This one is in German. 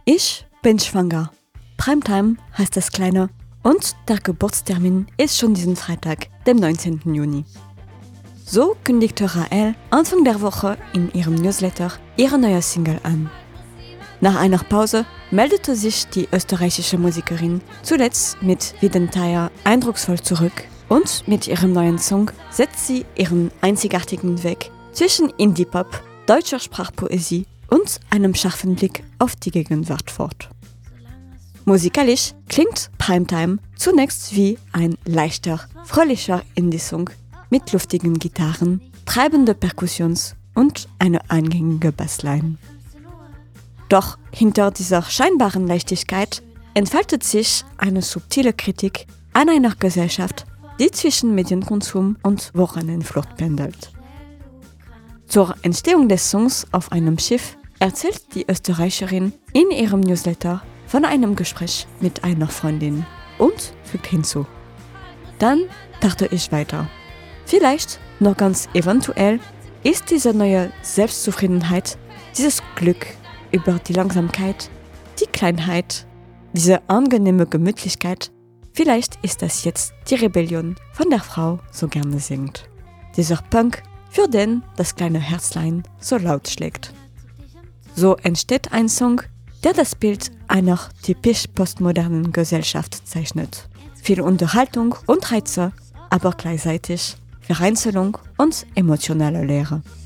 Ich bin schwanger. Primetime heißt das Kleine und der Geburtstermin ist schon diesen Freitag, dem 19. Juni. So kündigte Rael Anfang der Woche in ihrem Newsletter ihre neue Single an. Nach einer Pause meldete sich die österreichische Musikerin zuletzt mit Widentire eindrucksvoll zurück und mit ihrem neuen Song setzt sie ihren einzigartigen Weg zwischen Indie-Pop, deutscher Sprachpoesie und einem scharfen Blick auf die Gegenwart fort. Musikalisch klingt Primetime zunächst wie ein leichter, fröhlicher Indie-Song mit luftigen Gitarren, treibende Perkussions und eine eingängige Bassline. Doch hinter dieser scheinbaren Leichtigkeit entfaltet sich eine subtile Kritik an einer Gesellschaft, die zwischen Medienkonsum und Wochenendflucht pendelt. Zur Entstehung des Songs auf einem Schiff erzählt die Österreicherin in ihrem Newsletter von einem Gespräch mit einer Freundin und fügt hinzu: Dann dachte ich weiter. Vielleicht, noch ganz eventuell, ist diese neue Selbstzufriedenheit, dieses Glück über die Langsamkeit, die Kleinheit, diese angenehme Gemütlichkeit, vielleicht ist das jetzt die Rebellion, von der Frau so gerne singt. Dieser Punk, für den das kleine Herzlein so laut schlägt. So entsteht ein Song, der das Bild einer typisch postmodernen Gesellschaft zeichnet. Viel Unterhaltung und Reize, aber gleichzeitig Vereinzelung und emotionale Leere.